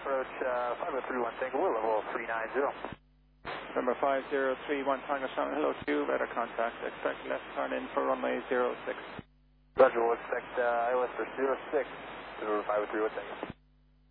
approach 5031 Tango, we're level 390. Number 5031 Tango Sound, hello to you, radar contact. Expect left turn in for runway 06. Roger, we'll expect ILS for 06 to 5031 Tango.